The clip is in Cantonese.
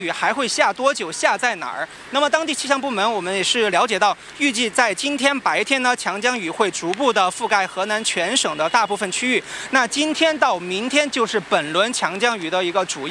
雨还会下多久？下在哪儿？那么当地气象部门我们也是了解到，预计在今天白天呢，强降雨会逐步的覆盖河南全省的大部分区域。那今天到明天就是本轮强降雨的一个主要